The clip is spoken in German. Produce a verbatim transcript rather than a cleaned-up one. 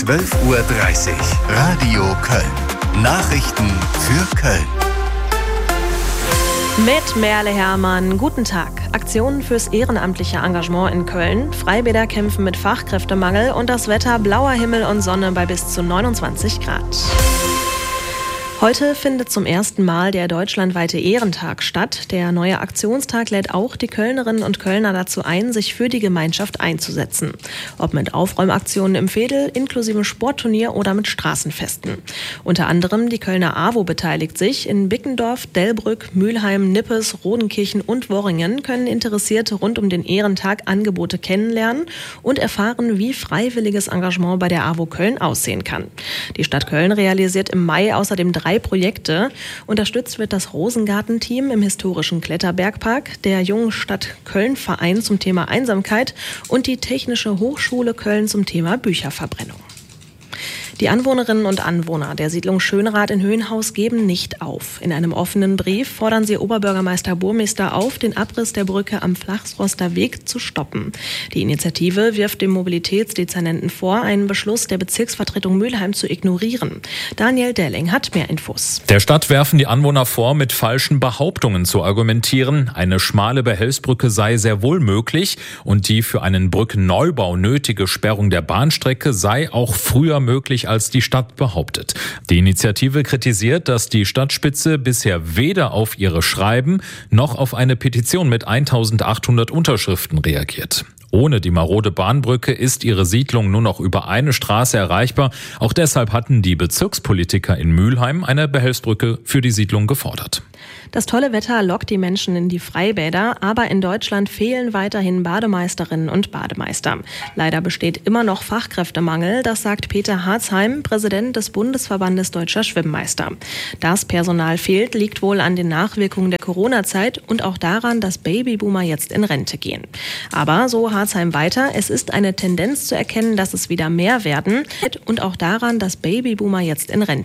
zwölf Uhr dreißig. Radio Köln. Nachrichten für Köln. Mit Merle Herrmann, guten Tag. Aktionen fürs ehrenamtliche Engagement in Köln, Freibäder kämpfen mit Fachkräftemangel und das Wetter blauer Himmel und Sonne bei bis zu neunundzwanzig Grad. Heute findet zum ersten Mal der deutschlandweite Ehrentag statt. Der neue Aktionstag lädt auch die Kölnerinnen und Kölner dazu ein, sich für die Gemeinschaft einzusetzen. Ob mit Aufräumaktionen im Veedel, inklusive Sportturnier oder mit Straßenfesten. Unter anderem die Kölner AWO beteiligt sich. In Bickendorf, Delbrück, Mülheim, Nippes, Rodenkirchen und Worringen können Interessierte rund um den Ehrentag Angebote kennenlernen und erfahren, wie freiwilliges Engagement bei der AWO Köln aussehen kann. Die Stadt Köln realisiert im Mai außerdem drei Projekte. Unterstützt wird das Rosengarten-Team im historischen Kletterbergpark, der Jungen Stadt Köln-Verein zum Thema Einsamkeit und die Technische Hochschule Köln zum Thema Bücherverbrennung. Die Anwohnerinnen und Anwohner der Siedlung Schönrath in Höhenhaus geben nicht auf. In einem offenen Brief fordern sie Oberbürgermeister Burmester auf, den Abriss der Brücke am Flachsroster Weg zu stoppen. Die Initiative wirft dem Mobilitätsdezernenten vor, einen Beschluss der Bezirksvertretung Mülheim zu ignorieren. Daniel Delling hat mehr Infos. Der Stadt werfen die Anwohner vor, mit falschen Behauptungen zu argumentieren. Eine schmale Behelfsbrücke sei sehr wohl möglich und die für einen Brückenneubau nötige Sperrung der Bahnstrecke sei auch früher möglich als die Stadt behauptet. Die Initiative kritisiert, dass die Stadtspitze bisher weder auf ihre Schreiben noch auf eine Petition mit eintausendachthundert Unterschriften reagiert. Ohne die marode Bahnbrücke ist ihre Siedlung nur noch über eine Straße erreichbar. Auch deshalb hatten die Bezirkspolitiker in Mülheim eine Behelfsbrücke für die Siedlung gefordert. Das tolle Wetter lockt die Menschen in die Freibäder, aber in Deutschland fehlen weiterhin Bademeisterinnen und Bademeister. Leider besteht immer noch Fachkräftemangel, das sagt Peter Harzheim, Präsident des Bundesverbandes Deutscher Schwimmmeister. Das Personal fehlt, liegt wohl an den Nachwirkungen der Corona-Zeit und auch daran, dass Babyboomer jetzt in Rente gehen. Aber, so Harzheim weiter, es ist eine Tendenz zu erkennen, dass es wieder mehr werden und auch daran, dass Babyboomer jetzt in Rente